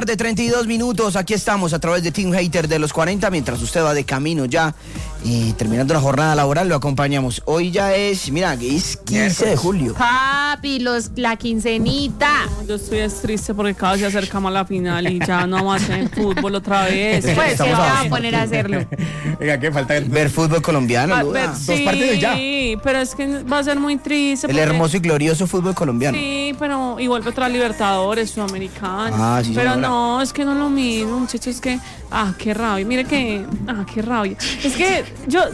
tarde, 32 minutos. Aquí estamos a través de Team Hater de los 40. Mientras usted va de camino ya, terminando la jornada laboral, lo acompañamos. Hoy ya es, mira, es 15 de julio. Papi, la quincenita. Yo estoy triste porque cada vez se acerca más la final y ya no vamos a hacer fútbol otra vez. Pues se va a poner a hacerlo. Venga, ¿qué falta? Ver fútbol colombiano, Luda. Sí, 2 partidos ya. Sí, pero es que va a ser muy triste. El hermoso y glorioso fútbol colombiano. Sí, pero y vuelve otra Libertadores, Sudamericana. Ah, sí, pero señora. no, es que no es lo mismo, muchachos, es que, qué rabia. Mire que, qué rabia. Es que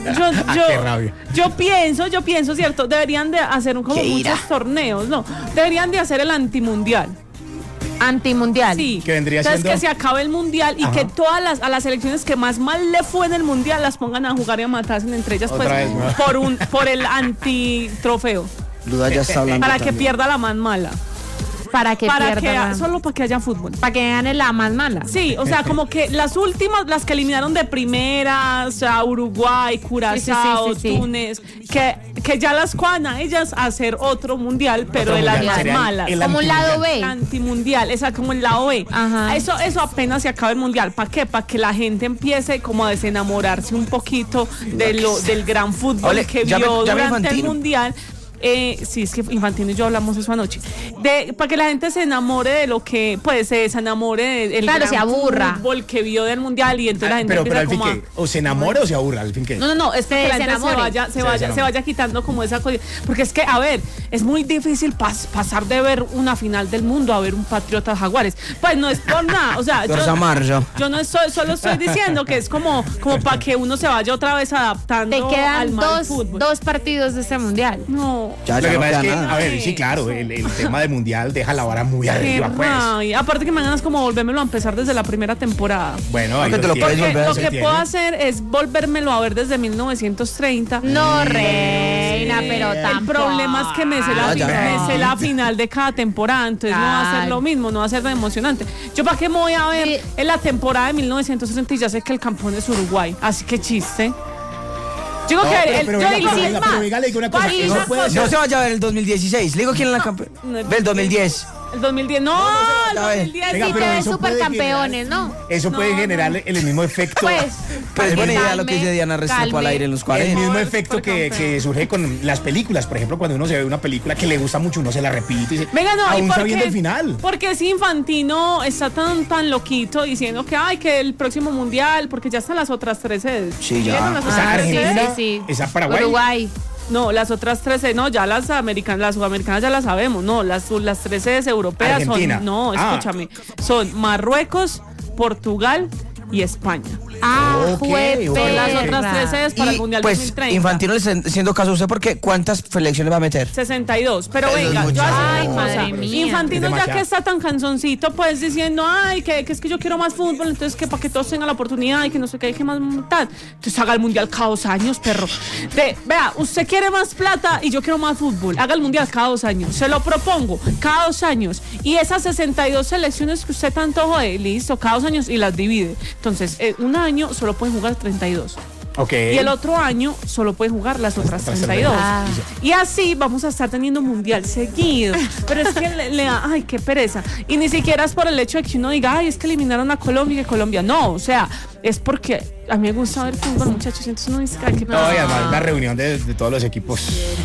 Qué rabia. yo pienso, ¿cierto? Deberían de hacer como muchos torneos, ¿no? Deberían de hacer el antimundial. Antimundial. Sí. Que vendría Entonces siendo... que se acabe el mundial y que todas a las selecciones que más mal le fue en el mundial las pongan a jugar y a matarse entre ellas, pues, Otra vez, ¿no? por el antitrofeo. Luda ya está hablando. Para que también. pierda la más mala. Solo para que haya fútbol. Para que gane la más mala. Sí, o sea, como que las últimas, las que eliminaron de primera, o sea, Uruguay, Curazao, Sí. Túnez, que ya las cuan a ellas a hacer otro mundial, pero de las mundial, más sería malas. Como un lado El B. antimundial, exacto, como el lado B. Ajá. Eso apenas se acaba el mundial. ¿Para qué? Para que la gente empiece como a desenamorarse un poquito del gran fútbol Ole, que llame vio durante el Infantino. mundial. Sí, es que Infantino y yo hablamos eso anoche. Para que la gente se enamore de lo que, pues, se desenamore del Claro, gran se aburra. fútbol que vio del mundial y entonces la gente Pero al empieza fin como que, o se enamora o se aburra, al fin que... No, es que la gente desenamore. se vaya quitando como esa cosa. Porque es que, a ver, es muy difícil pasar de ver una final del mundo a ver un Patriotas Jaguares. Pues no es por nada, o sea, yo no solo estoy diciendo que es como para que uno se vaya otra vez adaptando Te al quedan mal fútbol. dos partidos de este mundial. No. Ya Lo que no pasa es queda que, nada. a ver, sí, claro, el tema del mundial deja la vara muy Qué arriba, pues. rabia. Aparte que me ganas como volvérmelo a empezar desde la primera temporada. Bueno, ahí Porque te lo puedes tiene. volver a Lo hacer. que puedo hacer es volvérmelo a ver desde 1930. No, reina, pero El tampoco. problema es que me sé la final de cada temporada, entonces no va a ser Ay. lo mismo, no va a ser tan emocionante. ¿Yo para qué me voy a ver Sí. en la temporada de 1960 y ya sé que el campeón es Uruguay? Así que chiste. Yo digo No, que pero yo venga, digo, pero venga, le digo una cosa. Paris, Eso una puede cosa. ser... No se vaya a ver el 2016. Le digo quién es la campeona. Ve el 2010. el 2010, no, el ya ve. 2010 Venga, Sí, pero te ven eso supercampeones, ¿no? Eso puede generar el mismo efecto. Pues Pues buena idea lo que calme, dice Diana Restrepo al calme. aire en los El 40. mismo No, efecto que supercampeón. surge con las películas. Por ejemplo, cuando uno se ve una película que le gusta mucho, uno se la repite y dice, Venga, no, ¿y aún por sabiendo qué? el final. Porque si Infantino está tan loquito diciendo que el próximo mundial, porque ya están las otras 3 sedes. Sí, ya. ¿Vieron las Esa otras tres Argentina, sedes? sí. esa Paraguay. Uruguay. No, las otras 13, no, ya las sudamericanas ya las sabemos, no, las 13 sedes europeas Argentina. son, no, escúchame, son Marruecos, Portugal y España. Ok, Jue ok. Son las otras perra. 3 sedes para el Y Mundial pues 2030. Infantino le está haciendo caso a usted porque ¿cuántas selecciones va a meter? 62, pero Eso es venga, mucho. yo así Ay, una cosa. madre mía. Infantino Es ya demasiado. que está tan canzoncito, pues diciendo, que es que yo quiero más fútbol, entonces que para que todos tengan la oportunidad y que no sé qué, que más tal. Entonces haga el mundial cada 2 años, perro. Vea, usted quiere más plata y yo quiero más fútbol. Haga el mundial cada 2 años. Se lo propongo, cada 2 años. Y esas 62 selecciones que usted tanto jode, listo, cada 2 años y las divide. Entonces, un año solo pueden jugar 32. Ok. Y el otro año solo pueden jugar las otras 32. Ah. Y así vamos a estar teniendo mundial seguido. Pero es que le da, ay, qué pereza. Y ni siquiera es por el hecho de que uno diga, ay, es que eliminaron a Colombia y que Colombia. No, o sea, es porque a mí me gusta ver fútbol, muchachos. Entonces uno dice, ay, qué No, y además la reunión de todos los equipos.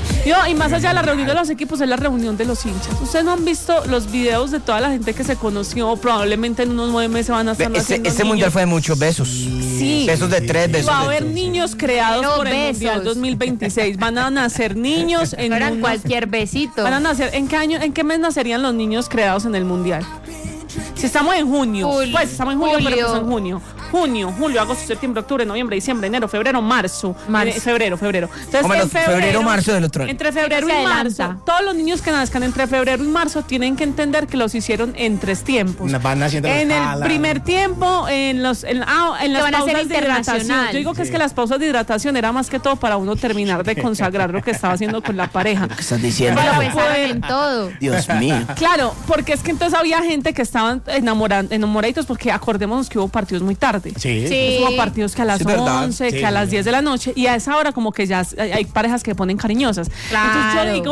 y más allá de la reunión de los equipos, es la reunión de los hinchas. Ustedes no han visto los videos de toda la gente que se conoció. Probablemente en unos 9 meses van a estar naciendo Este mundial niños. fue de muchos besos. Sí. Besos de 3, besos Va a de haber 3. niños creados Pero por el besos. Mundial 2026. Van a nacer niños en Fueran unos- cualquier besito. Van a nacer. ¿En qué mes nacerían los niños creados en el Mundial? Si estamos en junio, Julio. pues estamos en julio, pero Julio. pues en junio. Junio, julio, agosto, septiembre, octubre, noviembre, diciembre, enero, febrero, marzo. Febrero. Entonces, O menos en febrero, marzo del otro año. Entre febrero Se y adelanta. marzo, todos los niños que nazcan entre febrero y marzo tienen que entender que los hicieron en 3 tiempos. Van naciendo los En el jalas. primer tiempo, en las van a pausas hacer de hidratación. internacional. Yo digo que es Sí. que las pausas de hidratación era más que todo para uno terminar de consagrar lo que estaba haciendo con la pareja. ¿Qué estás diciendo? Pero para pensaron poder- en todo. Dios mío. Claro, porque es que entonces había gente que estaban enamoraditos porque acordémonos que hubo partidos muy tarde. Sí. Sí. Hubo partidos que a las Sí, es verdad. 11, Sí, que a las sí. 10 de la noche y a esa hora como que ya hay parejas que ponen cariñosas. Claro. Entonces yo digo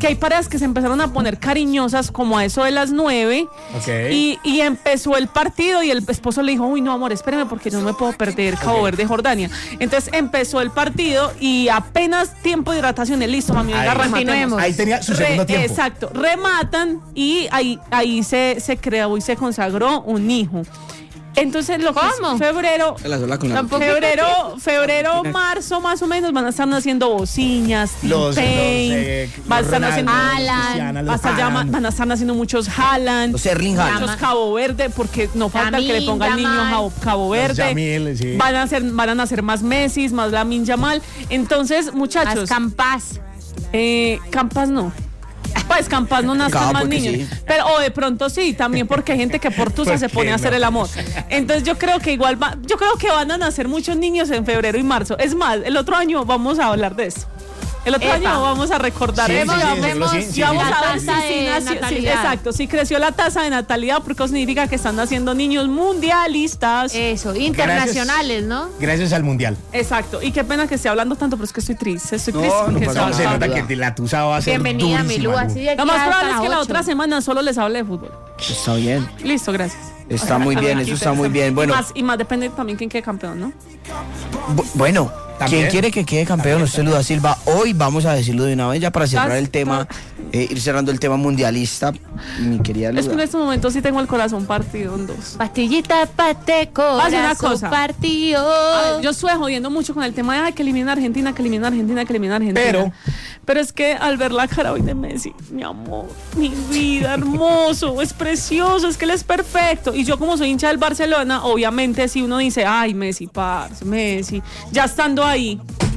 que hay parejas que se empezaron a poner cariñosas como a eso de las 9. Ok. Y empezó el partido y el esposo le dijo, uy, no, amor, espérame porque yo no me puedo perder Cabo Verde, Jordania. Entonces empezó el partido y apenas tiempo de hidratación, listo, mami, venga, Ahí. rematemos. Ahí tenía su segundo tiempo. Exacto, rematan y ahí se creó y se consagró un hijo. Entonces lo que ¿Cómo? es febrero, Se la sola con la- Tampoco. febrero, marzo más o menos van a estar naciendo bociñas, van a estar naciendo Haaland, van a estar naciendo muchos Haaland, Los Erling Haaland. muchos Cabo Verde, porque no falta el que le ponga al niño Cabo Verde. Yamil, sí. Van a nacer más Messi, más Lamine Yamal. Entonces, Más muchachos, Campas. Campas no. Pues Campas no nacen Claro, más porque niños. sí. Pero, o de pronto sí, también porque hay gente que por tusa se qué pone a hacer no? el amor. Entonces yo creo que igual yo creo que van a nacer muchos niños en febrero y marzo. Es más, el otro año vamos a hablar de eso. El otro Epa. año vamos a recordar Sí, eso. sí, sí, vemos sí, sí, Y vamos sí. la a ver tasa si de nació, sí, natalidad. exacto, si creció la tasa de natalidad, porque eso significa que están naciendo niños mundialistas. Eso, internacionales, ¿no? Gracias al Mundial. Exacto. Y qué pena que esté hablando tanto, pero es que estoy triste. Estoy No, triste no porque pasa se va a nada. Se acabar. nota que la tusa va a ser Bienvenida, durísima. Milú. Así de aquí Lo más hasta probable es que la las otra 8. semana solo les hable de fútbol. Está bien. Listo, gracias. Está muy bien, eso está muy bien. Bueno, Y más depende también quién quede campeón, ¿no? bueno, También. ¿quién quiere que quede campeón? Usted, Luda Silva. Hoy vamos a decirlo de una vez ya para cerrar el tema, ir cerrando el tema mundialista. Mi querida Es que en Luda. este momento sí tengo el corazón partido en dos. Pastillita pate Haz una corazón cosa. partido. A ver, yo estuve jodiendo mucho con el tema de ay, que eliminen a Argentina, que eliminen a Argentina, que eliminen a Argentina. Pero es que al ver la cara hoy de Messi, mi amor, mi vida, hermoso, es precioso, es que él es perfecto. Y yo como soy hincha del Barcelona, obviamente si uno dice, ay, Messi, parce, Messi, ya estando ahí,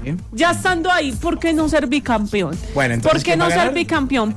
¿por qué no ser bicampeón? Bueno, entonces, ¿por qué ¿quién va no a ser ganar? bicampeón?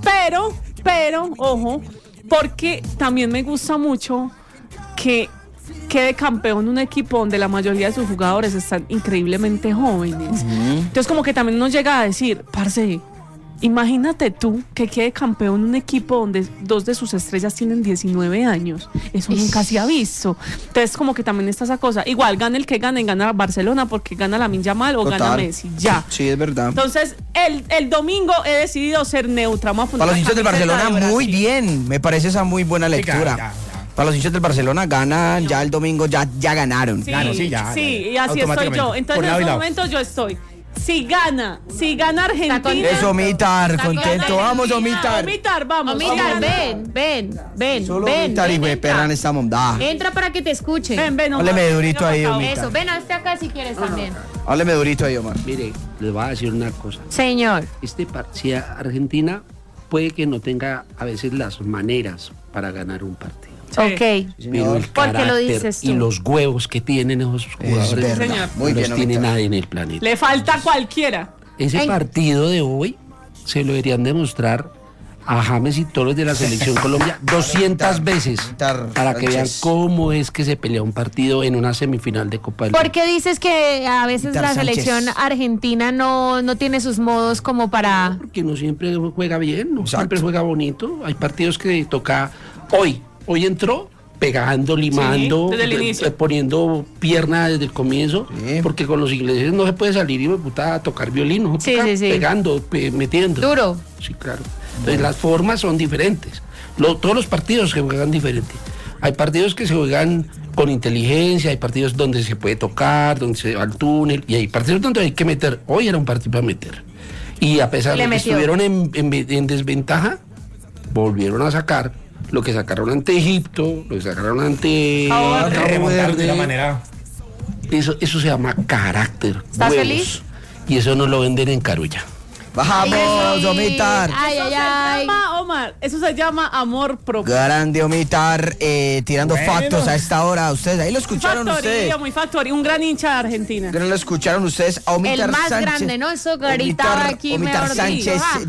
Pero, ojo, porque también me gusta mucho que quede campeón un equipo donde la mayoría de sus jugadores están increíblemente jóvenes. Entonces como que también nos llega a decir, parce, imagínate tú que quede campeón un equipo donde 2 de sus estrellas tienen 19 años. Eso nunca se ha visto. Entonces como que también está esa cosa. Igual, gana el que gane, gana Barcelona porque gana Lamine Yamal o Total. gana Messi. Ya. Sí, es verdad. Entonces, el domingo he decidido ser neutra. Vamos a poner Para los la hinchas del camiseta Barcelona, de muy Brasil. bien. Me parece esa muy buena Sí, lectura. ya. Para los hinchas del Barcelona ganan ya el domingo, ya ganaron. Sí, Claro, sí, ya, sí, ya, y así estoy automáticamente. yo. Entonces, Por en lado y estos lado. momentos yo estoy. Si gana Argentina. Eso, Omitar, Está contento. contento. Vamos, Omitar. Omitar, vamos. Omitar, Vamos. ven. Solo Omitar y güey, perra en esta mondada. Entra para que te escuchen. Ven, Omar. Hábleme durito Venga ahí, para acá. Omar. Eso, ven hasta acá si quieres también. Hábleme durito ahí, Omar. Mire, les voy a decir una cosa. Señor. Si Argentina puede que no tenga a veces las maneras para ganar un partido, Sí. Ok. pero el ¿Por qué lo carácter dices tú? y los huevos que tienen esos jugadores verdad. señor. Muy no bien, los tiene Omitar. nadie en el planeta. Le falta cualquiera. Ese Ay. partido de hoy se lo deberían demostrar a James y todos los de la selección Colombia 200 veces para que vean Sánchez. cómo es que se pelea un partido en una semifinal de Copa del ¿Por Mundo. qué dices que a veces Víctor la Sánchez. selección argentina no tiene sus modos como para... Porque no siempre juega bien, no Exacto. siempre juega bonito. Hay partidos que toca hoy entró pegando, limando, desde el inicio. poniendo pierna desde el comienzo, Sí. porque con los ingleses no se puede salir y puta a tocar violín, no Sí, toca sí, sí. pegando, metiendo. Duro. Sí, claro. Entonces las formas son diferentes. Todos los partidos se juegan diferente. Hay partidos que se juegan con inteligencia, hay partidos donde se puede tocar, donde se va al túnel, y hay partidos donde hay que meter. Hoy era un partido para meter. Y a pesar Le de que metió. estuvieron en desventaja, volvieron a sacar lo que sacaron ante Egipto, lo que sacaron ante Cabo Verde. Remontar de una manera. Eso se llama carácter. ¿Estás huevos. feliz? Y eso no lo venden en Carulla. Vamos, Ay, Omitar. Ay, Eso ay, se ay. llama, Omar, eso se llama amor propio. Grande Omitar, tirando Bueno. factos a esta hora. Ustedes, ahí lo escucharon ustedes. Muy factoría, un gran hincha de Argentina. ¿No lo escucharon ustedes? A Omitar El más Sánchez. grande, ¿no? Eso gritaba aquí, Omitar mejor Sánchez dicho.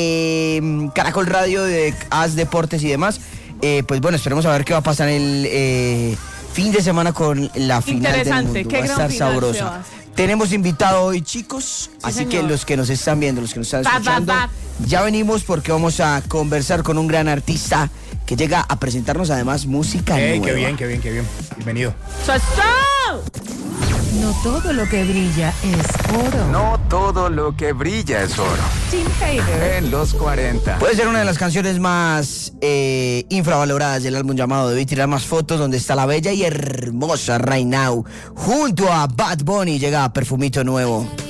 de Caracol Radio, de As Deportes y demás. Pues bueno, esperemos a ver qué va a pasar el fin de semana con la final del Interesante, mundo. qué Va a gran estar final, sabrosa. Sebas. Tenemos invitado hoy, chicos, así que señor. los que nos están viendo, los que nos están Va, va, escuchando, va. ya venimos porque vamos a conversar con un gran artista que llega a presentarnos además música Ey, nueva. qué bien, qué bien, qué bien. Bienvenido. ¡Suazo! No todo lo que brilla es oro. No todo lo que brilla es oro. Tim Hater. En los 40. Puede ser una de las canciones más infravaloradas del álbum llamado Debí tirar más fotos, donde está la bella y hermosa Right Now. Junto a Bad Bunny llega Perfumito Nuevo.